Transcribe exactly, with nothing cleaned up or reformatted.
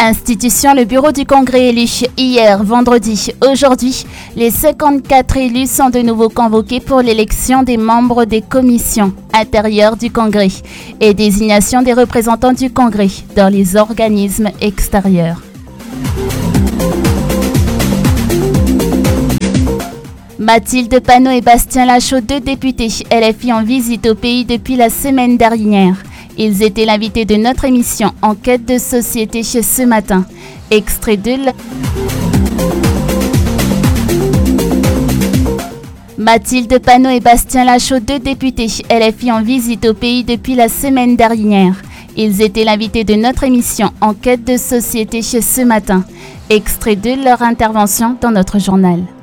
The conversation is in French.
Institution, le bureau du Congrès élu hier, vendredi. Aujourd'hui, les cinquante-quatre élus sont de nouveau convoqués pour l'élection des membres des commissions intérieures du Congrès et désignation des représentants du Congrès dans les organismes extérieurs. Mathilde Panot et Bastien Lachaud, deux députés L F I en visite au pays depuis la semaine dernière. Ils étaient l'invité de notre émission Enquête de société chez ce matin. Extrait de la... Mathilde Panot et Bastien Lachaud, deux députés L F I en visite au pays depuis la semaine dernière. Ils étaient l'invité de notre émission Enquête de société chez ce matin. Extrait de leur intervention dans notre journal.